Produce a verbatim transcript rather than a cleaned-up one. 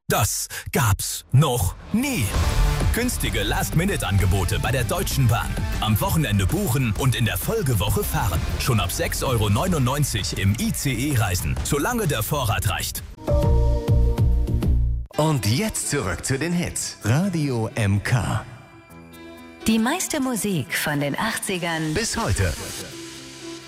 Das gab's noch nie. Günstige Last-Minute-Angebote bei der Deutschen Bahn. Am Wochenende buchen und in der Folgewoche fahren. Schon ab sechs Euro neunundneunzig im I C E-Reisen, solange der Vorrat reicht. Und jetzt zurück zu den Hits. Radio M K. Die meiste Musik von den achtzigern Bis heute.